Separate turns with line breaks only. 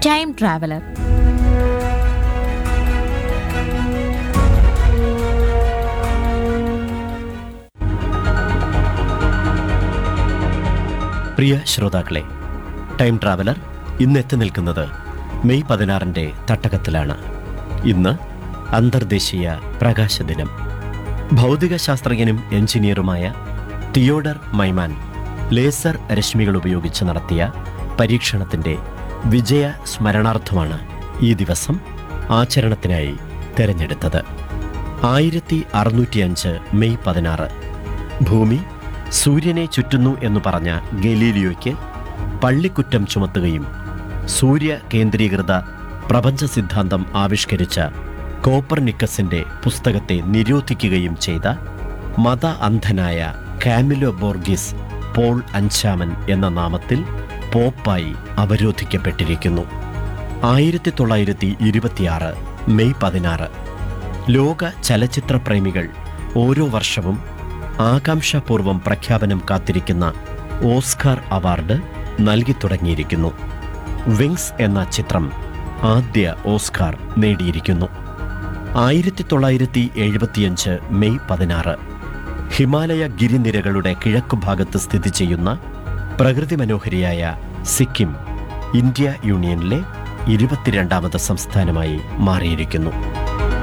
Time traveller.
പ്രിയ ശ്രോതാക്കളെ, time traveller ഇന്ന് എത്തി നിൽക്കുന്നത് മെയ് 16 തട്ടകത്തിലാണ്. ഇന്ന് അന്തർദേശീയ പ്രകാശ ദിനം. ഭൗതിക ശാസ്ത്രജ്ഞനും എഞ്ചിനീയറുമായ തിയോഡർ മൈമാൻ ലേസർ രശ്മികൾ ഉപയോഗിച്ച് നടത്തിയ പരീക്ഷണത്തിൻ്റെ വിജയ സ്മരണാർത്ഥമാണ് ഈ ദിവസം ആചരണത്തിനായി തിരഞ്ഞെടുത്തത്. 1605 മെയ് 16 ഭൂമി സൂര്യനെ ചുറ്റുന്നു എന്ന് പറഞ്ഞ ഗലീലിയോയ്ക്ക് പള്ളിക്കുറ്റം ചുമത്തുകയും സൂര്യ കേന്ദ്രീകൃത പ്രപഞ്ച സിദ്ധാന്തം ആവിഷ്കരിച്ച കോപ്പർനിക്കസിൻ്റെ പുസ്തകത്തെ നിരോധിക്കുകയും ചെയ്ത മത അന്ധനായ കാമിലോ ബോർഗീസ് പോൾ അഞ്ചാമൻ എന്ന നാമത്തിൽ പോപ്പായി അവരോധിക്കപ്പെട്ടിരിക്കുന്നു. 1926 മെയ് 16 ലോക ചലച്ചിത്ര പ്രേമികൾ ഓരോ വർഷവും ആകാംക്ഷാപൂർവം പ്രഖ്യാപനം കാത്തിരിക്കുന്ന ഓസ്കാർ അവാർഡ് നൽകി തുടങ്ങിയിരിക്കുന്നു. വിങ്സ് എന്ന ചിത്രം ആദ്യ ഓസ്കാർ നേടിയിരിക്കുന്നു. 1975 മെയ് 16 ഹിമാലയ ഗിരിനിരകളുടെ കിഴക്കുഭാഗത്ത് സ്ഥിതി ചെയ്യുന്ന പ്രകൃതി മനോഹരിയായ സിക്കിം ഇന്ത്യ യൂണിയനിലെ 22ാമത് സംസ്ഥാനമായി മാറിയിരിക്കുന്നു.